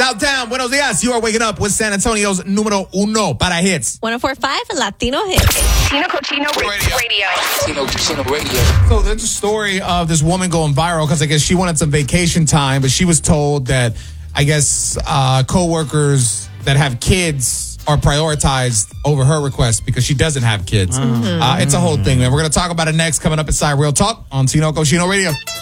Southtown, buenos dias. You are waking up with San Antonio's número uno para hits. 104.5 Latino Hits. Tino Cochino Radio. Tino Cochino Radio. So there's a story of this woman going viral because I guess she wanted some vacation time, but she was told that I guess co-workers that have kids are prioritized over her request because she doesn't have kids. It's a whole thing, man. We're going to talk about it next, coming up inside Real Talk on Tino Cochino Radio.